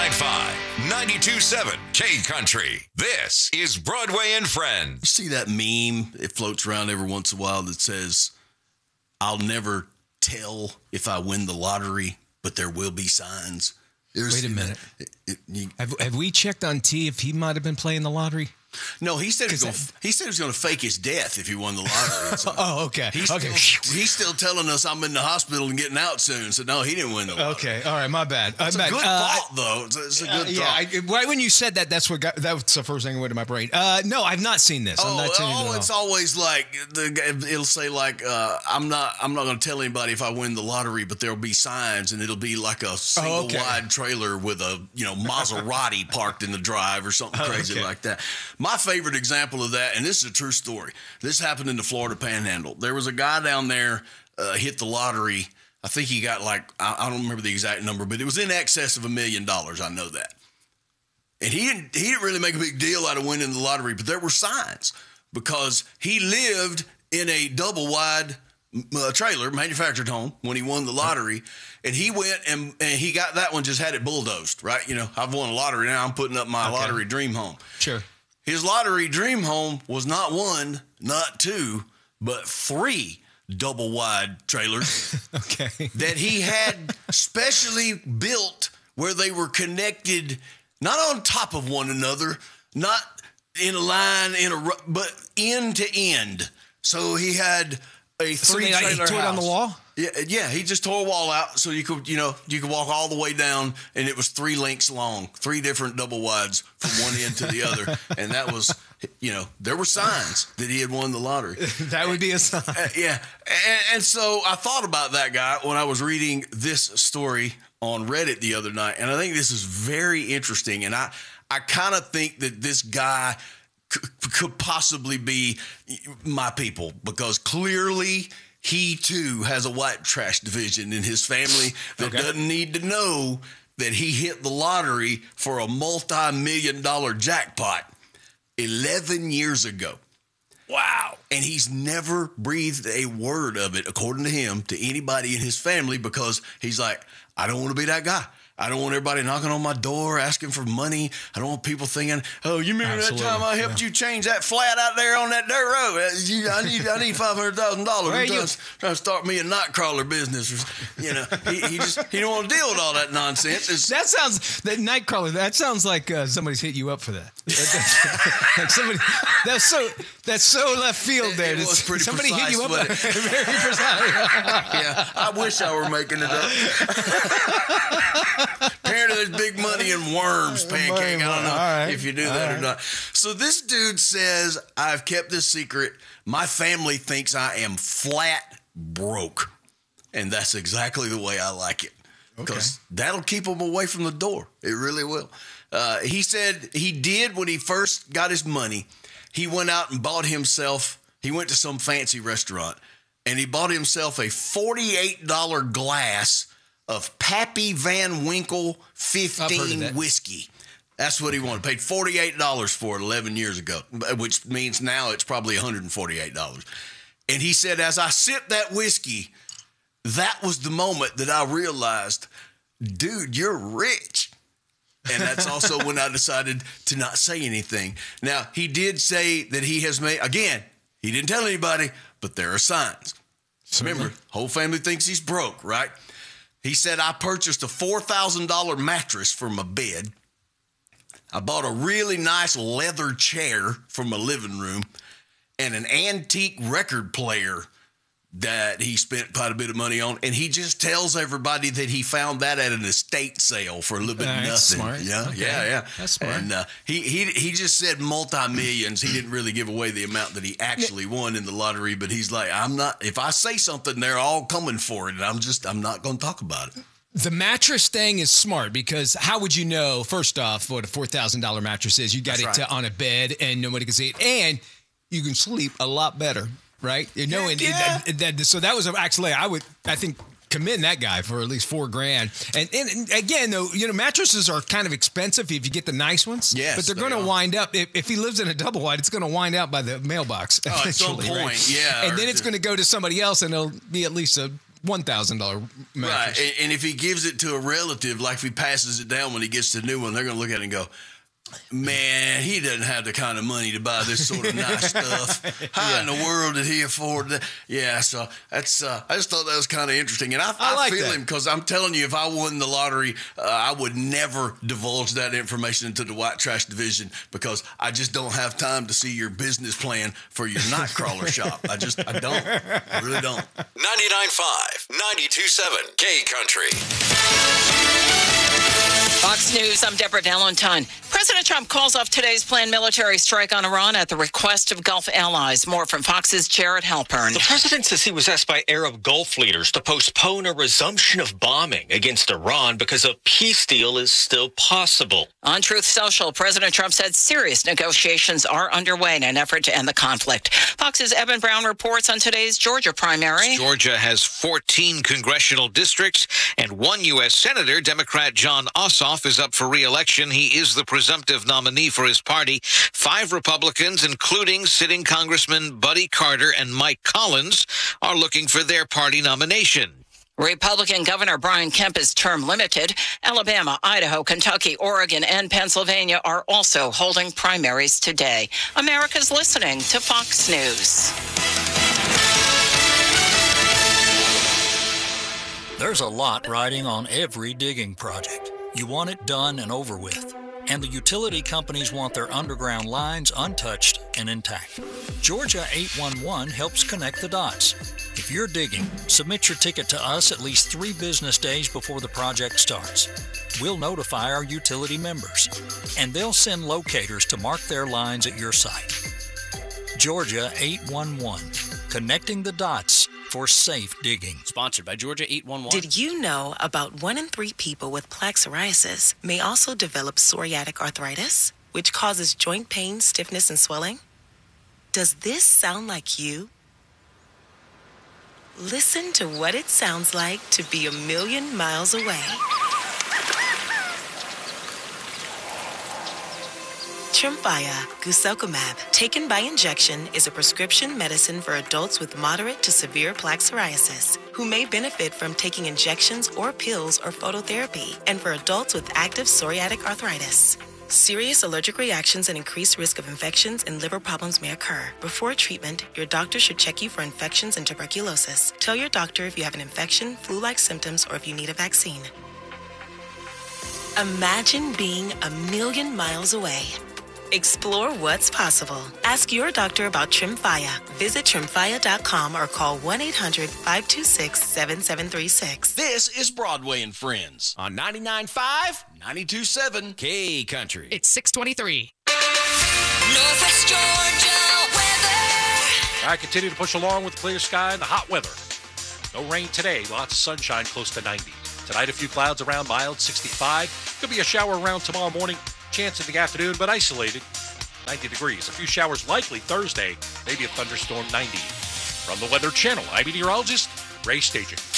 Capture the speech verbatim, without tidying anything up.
five, ninety-two point seven K Country. This is Broadway and Friends. You see that meme? It floats around every once in a while that says, I'll never tell if I win the lottery, but there will be signs. There's, Wait a minute. It, it, you, have, have we checked on T if he might have been playing the lottery? No, he said he was, gonna, that, he said he was going to fake his death if he won the lottery. So oh, okay. He's, okay. Still, he's still telling us I'm in the hospital and getting out soon. So, no, he didn't win the lottery. Okay. All right. My bad. It's bad. a good uh, thought, though. It's, it's a good uh, thought. Yeah. I, right when you said that, that's what got, that was the first thing that went to my brain. Uh, no, I've not seen this. I'm oh, not seeing oh it it's always like, the, it'll say like, uh, I'm not I'm not going to tell anybody if I win the lottery, but there'll be signs, and it'll be like a single oh, okay. wide trailer with a, you know, Maserati parked in the drive or something crazy oh, okay. like that. My favorite example of that, and this is a true story. This happened in the Florida Panhandle. There was a guy down there uh, hit the lottery. I think he got like, I, I don't remember the exact number, but it was in excess of a million dollars. I know that. And he didn't, he didn't really make a big deal out of winning the lottery, but there were signs because he lived in a double wide uh, trailer, manufactured home when he won the lottery. And he went and, and he got that one, just had it bulldozed, right? You know, I've won a lottery now. I'm putting up my okay. lottery dream home. Sure. His lottery dream home was not one, not two, but three double wide trailers okay. that he had specially built where they were connected, not on top of one another, not in a line, in a but end to end. So he had a three so they, trailer like, he tore house. it on the wall? Yeah, yeah, he just tore a wall out so you could, you know, you could walk all the way down, and it was three links long, three different double wides from one end to the other, and that was, you know, there were signs that he had won the lottery. That would be a sign. Uh, yeah, and, and so I thought about that guy when I was reading this story on Reddit the other night, and I think this is very interesting, and I, I kind of think that this guy could, could possibly be my people because clearly he, too, has a white trash division in his family that okay. doesn't need to know that he hit the lottery for a multi-million dollar jackpot eleven years ago. Wow. And he's never breathed a word of it, according to him, to anybody in his family because he's like, I don't want to be that guy. I don't want everybody knocking on my door asking for money. I don't want people thinking, oh, you remember Absolutely. that time I helped yeah. you change that flat out there on that dirt road? I need I need five hundred thousand dollars. I'm trying, trying to start me a nightcrawler business. Or, you know, he, he just he don't want to deal with all that nonsense. It's, that sounds, that nightcrawler, that sounds like uh, somebody's hit you up for that. Like somebody, that's so that's so left field there. It was pretty somebody precise, hit you up. Very precise. Yeah, I wish I were making it up. Apparently there's big money in worms, Pancake. I don't know right. if you do that right. or not. So this dude says, I've kept this secret. My family thinks I am flat broke. And that's exactly the way I like it. Because okay. that'll keep them away from the door. It really will. Uh, he said he did when he first got his money. He went out and bought himself, he went to some fancy restaurant, and he bought himself a forty-eight dollars glass of Pappy Van Winkle fifteen whiskey. That's what he wanted. Paid forty-eight dollars for it eleven years ago, which means now it's probably one hundred forty-eight dollars. And he said, as I sipped that whiskey, that was the moment that I realized, dude, you're rich. And that's also when I decided to not say anything. Now, he did say that he has made, again, he didn't tell anybody, but there are signs. Certainly. Remember, whole family thinks he's broke, right? He said, I purchased a four thousand dollars mattress for my bed. I bought a really nice leather chair for my living room and an antique record player that he spent quite a bit of money on. And he just tells everybody that he found that at an estate sale for a little bit of nothing. Smart. Yeah, okay. yeah, yeah. That's smart. And uh, he, he, he just said multi-millions. He didn't really give away the amount that he actually won in the lottery, but he's like, I'm not, if I say something, they're all coming for it. And I'm just, I'm not going to talk about it. The mattress thing is smart because how would you know, first off, what a four thousand dollars mattress is? You got That's it right. to, on a bed and nobody can see it. And you can sleep a lot better, right? You know, and yeah. that, that, so that was actually, I would, I think, commend that guy for at least four grand. And, and, and again, though, you know, mattresses are kind of expensive if you get the nice ones. Yes, but they're they going to wind up, if, if he lives in a double wide, it's going to wind out by the mailbox. Oh, at some point, right? yeah. And then it's going to go to somebody else and it'll be at least a one thousand dollars mattress. Right, and, and if he gives it to a relative, like if he passes it down when he gets the new one, they're going to look at it and go, man, he doesn't have the kind of money to buy this sort of nice stuff. How yeah. in the world did he afford that? Yeah, so that's. Uh, I just thought that was kind of interesting, and I, I, I like feel that. him because I'm telling you, if I won the lottery, uh, I would never divulge that information into the white trash division because I just don't have time to see your business plan for your nightcrawler shop. I just, I don't, I really don't. ninety-nine point five, ninety-two point seven, K Country. Fox News, I'm Deborah Valentine. President Trump calls off today's planned military strike on Iran at the request of Gulf allies. More from Fox's Jared Halpern. The president says he was asked by Arab Gulf leaders to postpone a resumption of bombing against Iran because a peace deal is still possible. On Truth Social, President Trump said serious negotiations are underway in an effort to end the conflict. Fox's Evan Brown reports on today's Georgia primary. Georgia has fourteen congressional districts and one U S Senator. Democrat John Ossoff is up for re-election. He is the presumptive nominee for his party. Five Republicans, including sitting Congressman Buddy Carter and Mike Collins, are looking for their party nomination. Republican Governor Brian Kemp is term limited. Alabama, Idaho, Kentucky, Oregon, and Pennsylvania are also holding primaries today. America's listening to Fox News. There's a lot riding on every digging project. You want it done and over with. And the utility companies want their underground lines untouched and intact. Georgia eight one one helps connect the dots. If you're digging, submit your ticket to us at least three business days before the project starts. We'll notify our utility members, and they'll send locators to mark their lines at your site. Georgia eight one one, connecting the dots for safe digging. Sponsored by Georgia eight one one. Did you know about one in three people with plaque psoriasis may also develop psoriatic arthritis, which causes joint pain, stiffness, and swelling? Does this sound like you? Listen to what it sounds like to be a million miles away. Tremfya guselkumab, taken by injection, is a prescription medicine for adults with moderate to severe plaque psoriasis who may benefit from taking injections or pills or phototherapy, and for adults with active psoriatic arthritis. Serious allergic reactions and increased risk of infections and liver problems may occur. Before treatment, your doctor should check you for infections and tuberculosis. Tell your doctor if you have an infection, flu-like symptoms, or if you need a vaccine. Imagine being a million miles away. Explore what's possible. Ask your doctor about Tremfya. Visit Tremfya dot com or call one eight hundred five two six seven seven three six. This is Broadway and Friends on ninety-nine point five, ninety-two point seven K Country. It's six twenty-three. Northwest Georgia weather. I continue to push along with clear sky and the hot weather. No rain today, lots of sunshine, close to ninety. Tonight, a few clouds around, mild, sixty-five. Could be a shower around tomorrow morning. Chance in the afternoon, but isolated, ninety degrees. A few showers likely Thursday, maybe a thunderstorm, ninety. From the Weather Channel, I'm meteorologist Ray Staging.